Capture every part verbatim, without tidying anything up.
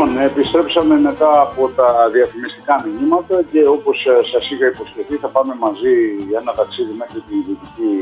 Λοιπόν, επιστρέψαμε μετά από τα διαφημιστικά μηνύματα και όπως σας είχα υποσχεθεί θα πάμε μαζί για ένα ταξίδι μέχρι την Δυτική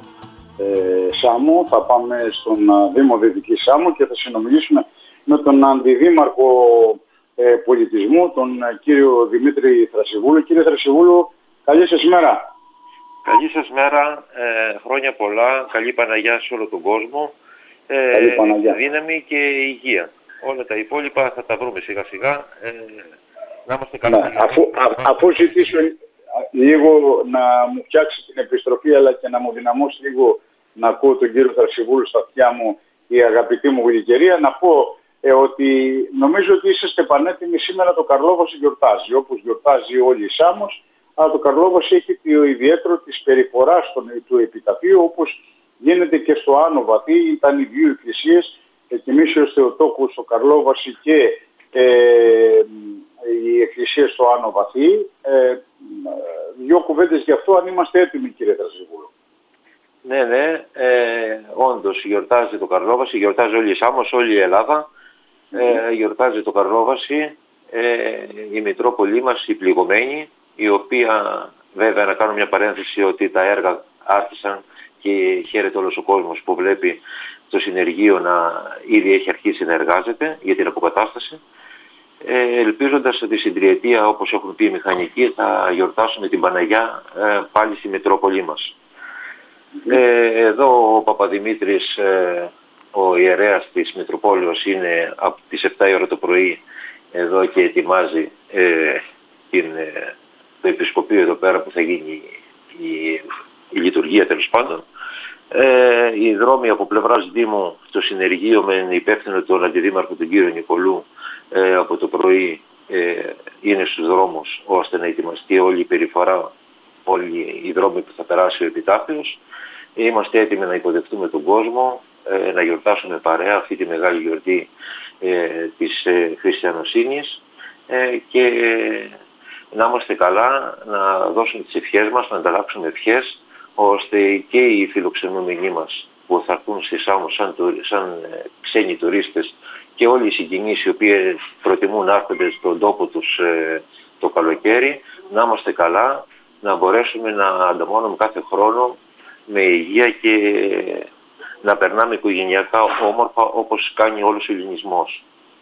ε, Σάμο. Θα πάμε στον Δήμο Δυτική Σάμο και θα συνομιλήσουμε με τον Αντιδήμαρχο ε, Πολιτισμού, τον κύριο Δημήτρη Θρασιβούλου. Κύριε Θρασιβούλου, καλή σας μέρα. Καλή σας μέρα, ε, χρόνια πολλά, καλή Παναγιά σε όλο τον κόσμο, ε, καλή Παναγιά. Δύναμη και υγεία. Όλα τα υπόλοιπα θα τα βρούμε σιγά σιγά, ε, να είμαστε καλά. Ναι, αφού, α, αφού ζητήσω λίγο να μου φτιάξει την επιστροφή αλλά και να μου δυναμώσει λίγο να ακούω τον κύριο Θρασιβούλου στα αυτιά μου, η αγαπητή μου γλυκερία, να πω ε, ότι νομίζω ότι είσαστε πανέτοιμοι. Σήμερα το Καρλόβαση γιορτάζει, όπως γιορτάζει όλη η Σάμος, αλλά το Καρλόβαση έχει το ιδιαίτερο της περιφοράς του επιταφείου, όπως γίνεται και στο Άνω Βαθύ. Ήταν οι δύο εκκλησίες, Εκοιμήσεως Θεοτόκου στο Καρλόβαση και ε, η εκκλησία στο Άνω Βαθύ. Ε, δύο κουβέντες γι' αυτό, αν είμαστε έτοιμοι, κύριε Θρασιβούλου. Ναι, ναι, ε, όντως γιορτάζει το Καρλόβαση, γιορτάζει όλη η Σάμος, όλη η Ελλάδα. Ε, γιορτάζει το Καρλόβαση, ε, η Μητρόπολη μας, η πληγωμένη, η οποία, βέβαια, να κάνω μια παρένθεση ότι τα έργα άρχισαν και χαίρεται όλος ο κόσμος που βλέπει το συνεργείο να ήδη έχει αρχίσει να εργάζεται για την αποκατάσταση. Ε, ελπίζοντας ότι στην τριετία, όπως έχουν πει οι μηχανικοί, θα γιορτάσουμε την Παναγιά ε, πάλι στη Μητρόπολη μας. Ε, εδώ ο Παπαδημήτρης, ε, ο ιερέας της Μητροπόλεως, είναι από τις επτά η ώρα το πρωί εδώ και ετοιμάζει ε, την, ε, το επισκοπείο εδώ πέρα που θα γίνει η, η λειτουργία, τέλος πάντων. Ε, οι δρόμοι από πλευράς Δήμου στο συνεργείο με υπεύθυνο τον Αντιδήμαρχο τον κύριο Νικολού ε, από το πρωί ε, είναι στους δρόμους ώστε να ετοιμαστεί όλη η περιφορά, όλοι οι δρόμοι που θα περάσει ο επιτάφιος. Είμαστε έτοιμοι να υποδεχτούμε τον κόσμο, ε, να γιορτάσουμε παρέα αυτή τη μεγάλη γιορτή ε, της ε, χριστιανοσύνης ε, και ε, να είμαστε καλά, να δώσουμε τις ευχές μας, να ανταλλάξουμε ευχές, ώστε και οι φιλοξενούμενοι μας που θα έρθουν στη Σάμο σαν, σαν ε, ξένοι τουρίστες και όλοι οι συγγενείς οι οποίοι προτιμούν να έρχονται στον τόπο τους ε, το καλοκαίρι, να είμαστε καλά, να μπορέσουμε να ανταμώνουμε κάθε χρόνο με υγεία και να περνάμε οικογενειακά όμορφα όπως κάνει όλος ο ελληνισμός.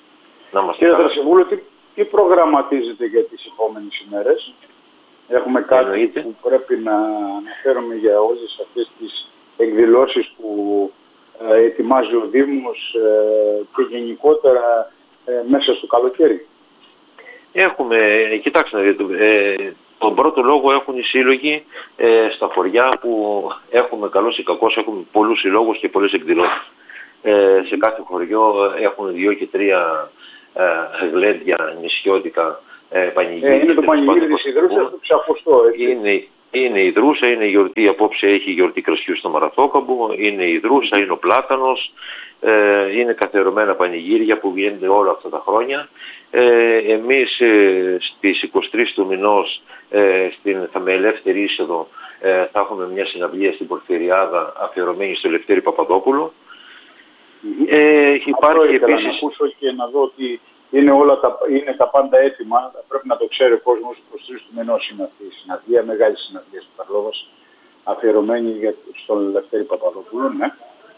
Κύριε Θρασιβούλου, τι, τι προγραμματίζετε για τις επόμενες ημέρες? Έχουμε κάτι Εννοείται. που πρέπει να αναφέρουμε για όλες αυτές τις εκδηλώσεις που ε, ετοιμάζει ο Δήμος ε, και γενικότερα ε, μέσα στο καλοκαίρι? Έχουμε, κοιτάξτε να δείτε, ε, τον πρώτο λόγο έχουν οι σύλλογοι ε, στα χωριά που έχουμε καλώς ή κακώς, έχουμε πολλούς συλλόγους και πολλές εκδηλώσεις. Ε, σε κάθε χωριό έχουν δύο και τρία ε, γλέντια νησιώτικα ε, πανηγύρια. Ε, είναι το πανηγύρι της Ιδρούσας του Ξαφωστό, έτσι. Είναι, είναι η Δρούσα, είναι η γιορτή, απόψε έχει η γιορτή κρασιού στο Μαραθόκαμπο, είναι η Δρούσα, είναι ο Πλάτανος, ε, είναι καθιερωμένα πανηγύρια που βγαίνουν όλα αυτά τα χρόνια. Ε, εμείς ε, στις είκοσι τρεις του μηνός ε, στην, θα με ελεύθερη είσοδο ε, θα έχουμε μια συναυλία στην Πορφυριάδα αφιερωμένη στο Λευτέρη Παπαδόπουλο. Mm-hmm. Ε, υπάρχει επίσης... να ακούσω και να δω ότι είναι, όλα τα, είναι τα πάντα έτοιμα. Πρέπει να το ξέρει ο κόσμος. είκοσι τρεις του μηνός είναι αυτή η συναυλία, μεγάλη συναυλία στο Καρλόβαση, αφιερωμένη για, στον Λευτέρη Παπαδόπουλο. Ναι.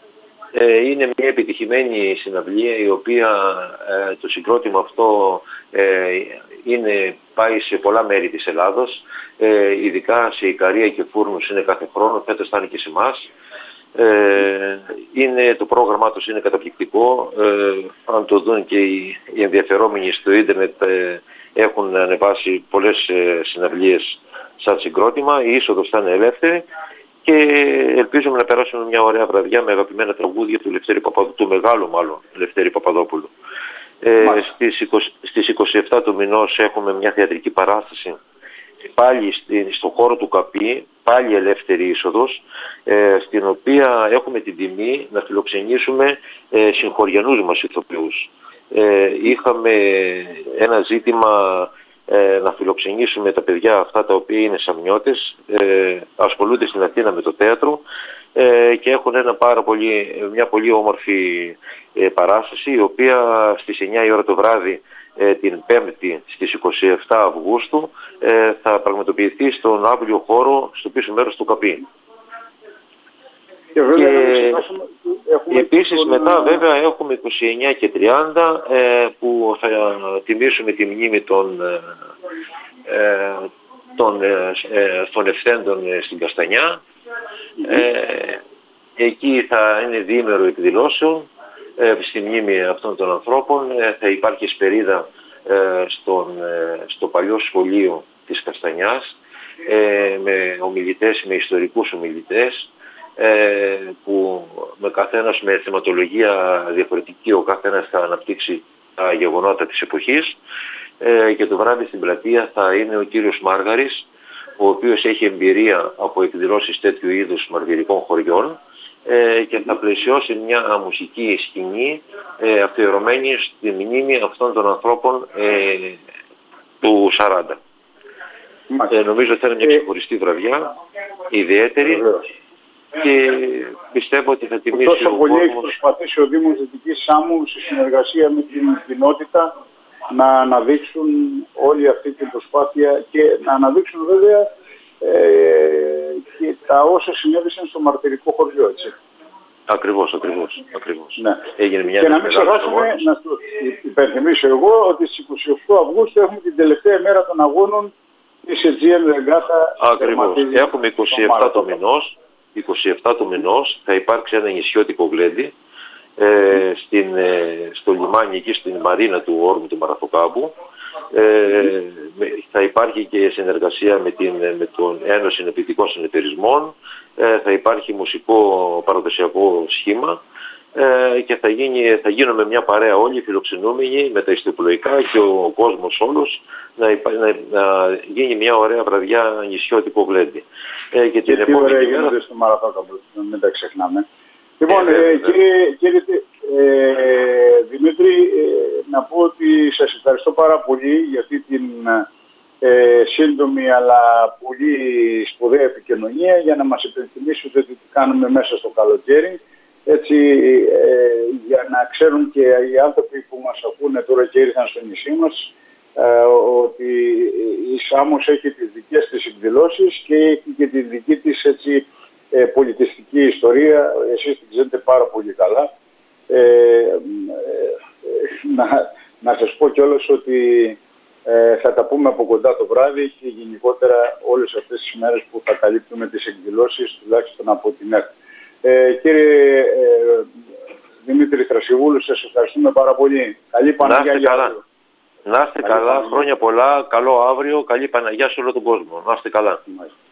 Ε, είναι μια επιτυχημένη συναυλία η οποία ε, το συγκρότημα αυτό ε, είναι, πάει σε πολλά μέρη της Ελλάδος, ε, ειδικά σε Ικαρία και Φούρνους είναι κάθε χρόνο, φέτος θα είναι και σε εμάς. Ε, είναι, το πρόγραμμά τους είναι καταπληκτικό, ε, αν το δουν και οι, οι ενδιαφερόμενοι στο ίντερνετ ε, έχουν ανεβάσει πολλές ε, συναυλίες σαν συγκρότημα, η είσοδος θα είναι ελεύθερη. Και ελπίζουμε να περάσουμε μια ωραία βραδιά με αγαπημένα τραγούδια του Λευτέρη Παπαδόπουλου, του μεγάλου μάλλον Λευτέρη Παπαδόπουλου. Ε, στις, είκοσι, στις είκοσι επτά του μηνός έχουμε μια θεατρική παράσταση πάλι στη, στον χώρο του Καπί, πάλι ελεύθερη είσοδος, ε, στην οποία έχουμε την τιμή να φιλοξενήσουμε ε, συγχωριανούς μας ηθοποιούς. Ε, είχαμε ένα ζήτημα ε, να φιλοξενήσουμε τα παιδιά αυτά τα οποία είναι σαμιώτες, ε, ασχολούνται στην Αθήνα με το θέατρο ε, και έχουν ένα πάρα πολύ, μια πολύ όμορφη ε, παράσταση, η οποία στις εννιά η ώρα το βράδυ ε, την Πέμπτη στις είκοσι επτά Αυγούστου ε, θα πραγματοποιηθεί στον αύριο χώρο στο πίσω μέρος του Καπί. Και, βέβαια, και επίσης τον... μετά βέβαια έχουμε είκοσι εννιά και τριάντα ε, που θα τιμήσουμε τη μνήμη των, ε, των, ε, των ευθέντων στην Καστανιά. Mm-hmm. Ε, εκεί θα είναι διήμερο εκδηλώσεων ε, στη μνήμη αυτών των ανθρώπων. Ε, θα υπάρχει εσπερίδα ε, στον, ε, στο παλιό σχολείο της Καστανιάς ε, με ομιλητές, με ιστορικούς ομιλητές, Ε, που με καθένας με θεματολογία διαφορετική ο καθένας θα αναπτύξει τα γεγονότα της εποχής ε, και το βράδυ στην πλατεία θα είναι ο κύριος Μάργαρης, ο οποίος έχει εμπειρία από εκδηλώσεις τέτοιου είδους μαργυρικών χωριών ε, και θα πλαισιώσει μια μουσική σκηνή ε, αφιερωμένη στη μνήμη αυτών των ανθρώπων ε, του σαράντα. Ε, νομίζω ότι θα είναι μια ξεχωριστή βραδιά, ιδιαίτερη. Και πιστεύω ότι θα τιμήσει τόσο ο πολύ κόσμος. Έχει προσπαθήσει ο Δήμος Δυτικής Σάμου σε συνεργασία με την κοινότητα να αναδείξουν όλη αυτή την προσπάθεια και να αναδείξουν βέβαια ε, και τα όσα συνέβησαν στο μαρτυρικό χωριό, έτσι. Ακριβώς, ακριβώς, ακριβώς. Ναι. Έγινε μια και να μην ξεχάσουμε, να το υπενθυμίσω εγώ, ότι στις είκοσι οκτώ Αυγούστου έχουμε την τελευταία μέρα των αγώνων της Aegean Regatta. Ακριβώς. Έχουμε είκοσι επτά το μηνός. είκοσι επτά του μηνός θα υπάρξει ένα νησιώτικο γλέντι ε, στην, ε, στο λιμάνι εκεί στην μαρίνα του όρμου του Μαραθοκάμπου. Ε, θα υπάρχει και συνεργασία με την με τον Ένωση Νηπιωτικών Συνεταιρισμών, ε, θα υπάρχει μουσικό παραδοσιακό σχήμα ε, και θα, γίνει, θα γίνουμε μια παρέα όλοι φιλοξενούμενοι με τα ιστιοπλοϊκά και ο κόσμος όλος να, να, να γίνει μια ωραία βραδιά νησιώτικο γλέντι. Ε, και την επόμενη ωραία μέρα... γίνονται στο Μαραθώκαμπο, μην τα ξεχνάμε. Λοιπόν, ε, ε, κύριε, κύριε ε, Δημήτρη, ε, να πω ότι σας ευχαριστώ πάρα πολύ για αυτή την ε, σύντομη αλλά πολύ σπουδαία επικοινωνία για να μας υπενθυμίσετε τι κάνουμε μέσα στο καλοκαίρι. Έτσι, ε, για να ξέρουν και οι άνθρωποι που μας ακούνε τώρα και ήρθαν στο νησί μας, ε, ότι η Σάμος έχει τις δικές της εκδηλώσεις και έχει και τη δική της έτσι, ε, πολιτιστική ιστορία. Εσείς την ξέρετε πάρα πολύ καλά. Ε, ε, να, να σας πω κιόλας ότι ε, θα τα πούμε από κοντά το βράδυ και γενικότερα όλες αυτές τις μέρες που θα καλύπτουμε τις εκδηλώσεις, τουλάχιστον από την ΕΡΤ. Ε, κύριε ε, Δημήτρη Θρασιβούλου, σας ευχαριστούμε πάρα πολύ. Καλή Παναγιά για όλους. Να είστε καλά, χρόνια πολλά, καλό αύριο, καλή Παναγιά σε όλο τον κόσμο. Να είστε καλά. Μάλιστα.